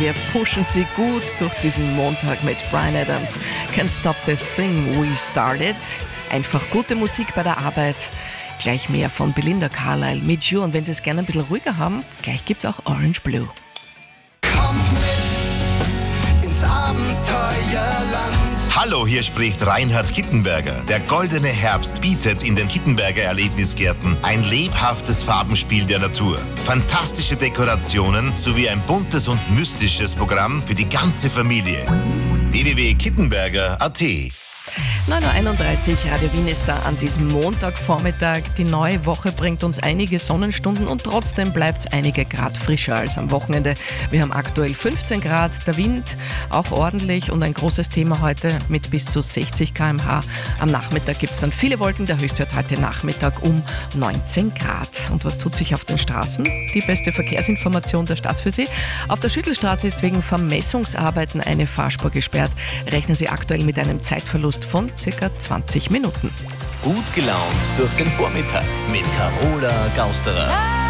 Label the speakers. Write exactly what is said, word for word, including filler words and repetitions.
Speaker 1: Wir pushen sie gut durch diesen Montag mit Bryan Adams. Can't Stop the Thing We Started. Einfach gute Musik bei der Arbeit. Gleich mehr von Belinda Carlisle mit You. Und wenn Sie es gerne ein bisschen ruhiger haben, gleich gibt's auch Orange Blue.
Speaker 2: Kommt mit ins Abenteuerland.
Speaker 3: Hallo, hier spricht Reinhard Kittenberger. Der goldene Herbst bietet in den Kittenberger Erlebnisgärten ein lebhaftes Farbenspiel der Natur. Fantastische Dekorationen sowie ein buntes und mystisches Programm für die ganze Familie. w w w punkt kittenberger punkt a t
Speaker 1: neun Uhr einunddreißig, Radio Wien ist da an diesem Montagvormittag. Die neue Woche bringt uns einige Sonnenstunden und trotzdem bleibt es einige Grad frischer als am Wochenende. Wir haben aktuell fünfzehn Grad, der Wind auch ordentlich und ein großes Thema heute mit bis zu sechzig Kilometer pro Stunde. Am Nachmittag gibt es dann viele Wolken, der Höchstwert heute Nachmittag um neunzehn Grad. Und was tut sich auf den Straßen? Die beste Verkehrsinformation der Stadt für Sie. Auf der Schüttelstraße ist wegen Vermessungsarbeiten eine Fahrspur gesperrt. Rechnen Sie aktuell mit einem Zeitverlust von circa zwanzig Minuten.
Speaker 4: Gut gelaunt durch den Vormittag mit Carola Gausterer.